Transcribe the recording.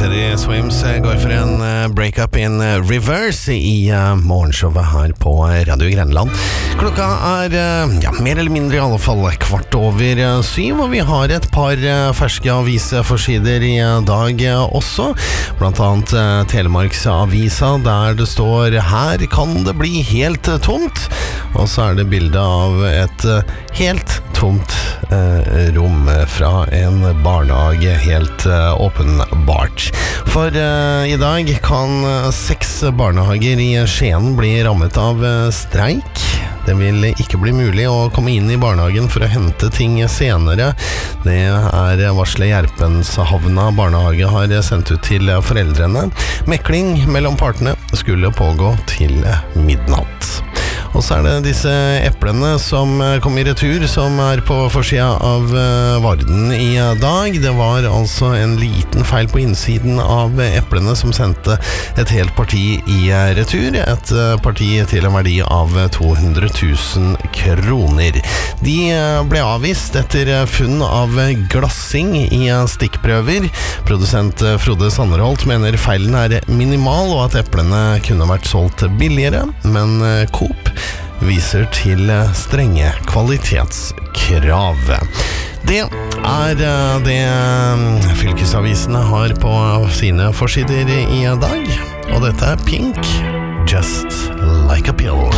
Teddy Swims går for en breakup in reverse i morgenshowet her på Radio Grenland. Klokka mer eller mindre i alle fall 7:15, og vi har et par ferske avisforsider i dag også. Blant annet Telemarksavisa, der det står "Her kan det bli helt tomt", og så det bilde av et helt tomt rom fra en barnehage, helt åpenbart. For i dag kan 6 barnehager i Skien bli rammet av streik. Det vil ikke bli mulig å komme inn i barnehagen for å hente ting senere. Det varslet Gjerpenshavna barnehage har sendt ut til foreldrene. Mekling mellom partene skulle pågå til midnatt. Og så det disse eplene som kom i retur, som på forsida av Varden i dag. Det var altså en liten feil på innsiden av eplene som sendte et helt parti i retur. Et parti til en verdi av 200 000 kroner. De ble avvist etter funn av glassing i stikkprøver. Produsent Frode Sanderholt mener feilen minimal, og at eplene kunne vært solgt billigere, men Coop viser til strenge kvalitetskrav. Det det fylkesavisene har på sine forsider i dag, og dette Pink, Just Like a Pill.